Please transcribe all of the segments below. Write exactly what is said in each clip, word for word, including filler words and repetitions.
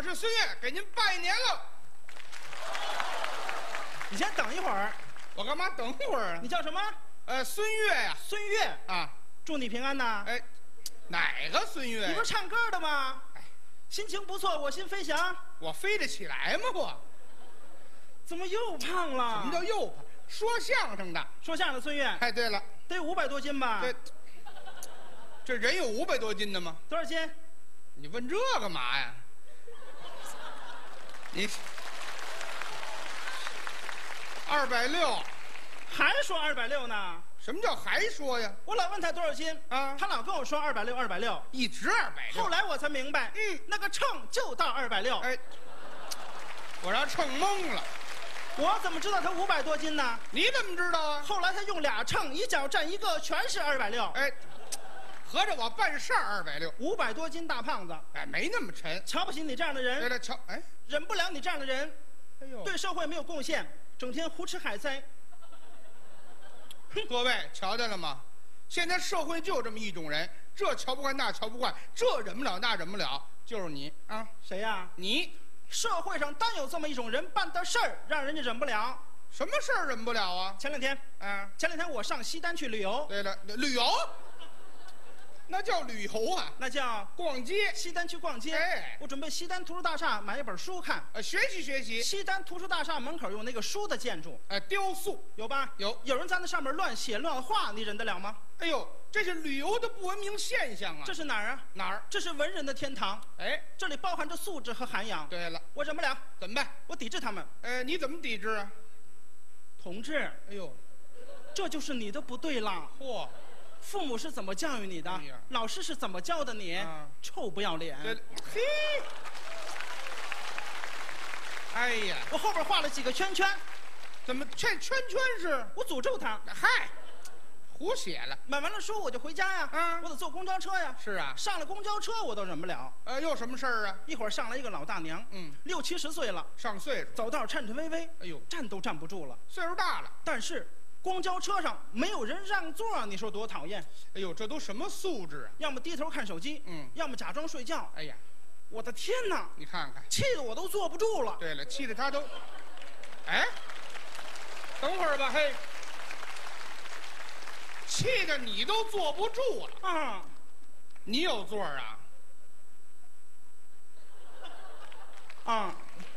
我是孙越，给您拜年了。 你先等一会儿。 我干嘛等会儿啊？ 你叫什么？ 呃，孙越呀。 孙越啊， 祝你平安呐。 哎，哪个孙越？ 你不是唱歌的吗？哎，心情不错，我心飞翔。 我飞得起来吗？我怎么又胖了？ 什么叫又胖？说相声的。 说相声的孙越。 哎，对了， 得五百多斤吧？ 这这人有五百多斤的吗？ 多少斤？ 你问这干嘛呀？你二百六， 还说二百六呢？ 什么叫还说呀？ 我老问他多少斤啊， 他老跟我说二百六，二百六， 一直二百六。 后来我才明白，嗯，那个秤就到二百六。 哎，我让秤懵了。 我怎么知道他五百多斤呢？ 你怎么知道啊？ 后来他用俩秤，一脚站一个，全是二百六。 哎，合着我办事儿二百六， 五百多斤大胖子， 哎，没那么沉。 瞧不起你这样的人。 对了，瞧，哎， 忍不了你这样的人， 哎呦， 对社会没有贡献，整天胡吃海塞。 各位瞧见了吗？现在社会就这么一种人，这瞧不惯，那瞧不惯，这忍不了，那忍不了，就是你啊！ 谁呀？ 你。 社会上单有这么一种人，办的事儿让人家忍不了。 什么事儿忍不了啊？ 前两天，啊，前两天我上西单去旅游。 对了，旅游，那叫旅游啊， 那叫逛街。 西单去逛街。哎，我准备西单图书大厦买一本书看， 呃，学习学习。 西单图书大厦门口有那个书的建筑， 呃，雕塑有吧？ 有。 有人在那上面乱写乱画，你忍得了吗？ 哎呦，这是旅游的不文明现象啊！ 这是哪儿啊？ 哪儿？ 这是文人的天堂。哎，这里包含着素质和涵养。 对了， 我忍不了， 怎么办？ 我抵制他们。 呃，你怎么抵制啊？ 同志， 哎呦， 这就是你的不对了。 嚯， 父母是怎么教育你的？哎、老师是怎么教的你？啊、臭不要脸！ 对，嘿，哎呀， 我后边画了几个圈圈。 怎么这圈圈是？ 我诅咒他。 嗨，胡写了。 买完了书我就回家呀，啊，我得坐公交车呀。 是啊， 上了公交车我都忍不了。 呃，又什么事儿啊？ 一会儿上来一个老大娘，嗯，六七十岁了， 上岁数， 走道颤颤巍巍，哎呦，站都站不住了， 岁数大了。 但是公交车上没有人让座，你说多讨厌？ 哎呦，这都什么素质啊？ 要么低头看手机，嗯，要么假装睡觉。哎呀，我的天哪！ 你看看， 气得我都坐不住了。 对了，气得他都，哎。等会儿吧，嘿，气得你都坐不住了啊！你有座啊？啊？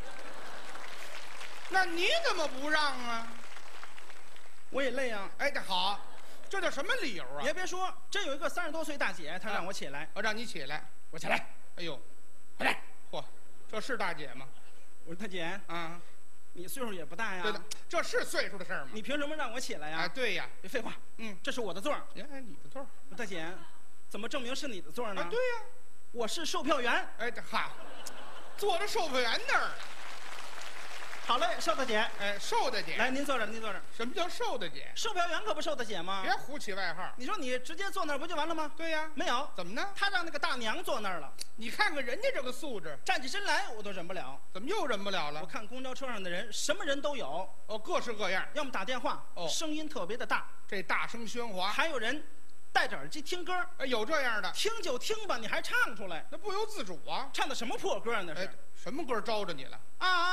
那你怎么不让啊？ 我也累啊！ 哎，这好，这叫什么理由啊？ 别别说，真有一个三十多岁大姐，她让我起来， 我让你起来， 我起来。 哎呦，快点！嚯，这是大姐吗？ 我说大姐啊。你岁数也不大呀， 对的，这是岁数的事儿吗？ 你凭什么让我起来呀？ 啊，对呀， 别废话，嗯，这是我的座儿。 哎，你的座儿。 大姐，怎么证明是你的座儿呢？ 啊，对呀， 我是售票员。 哎，这哈，坐着售票员那儿。 好嘞，瘦大姐。 哎，瘦大姐， 来，您坐这儿，您坐这儿。 什么叫瘦大姐？ 售票员可不瘦大姐吗？ 别胡起外号。 你说你直接坐那儿不就完了吗？ 对呀， 没有。 怎么呢？ 他让那个大娘坐那儿了。 你看看人家这个素质， 站起身来我都忍不了。 怎么又忍不了了？ 我看公交车上的人，什么人都有。 哦，各式各样。 要么打电话，哦，声音特别的大， 这大声喧哗。 还有人戴着耳机听歌， 哎，有这样的。 听就听吧，你还唱出来， 那不由自主啊。 唱的什么破歌啊？那是。 哎，什么歌招着你了？ 啊。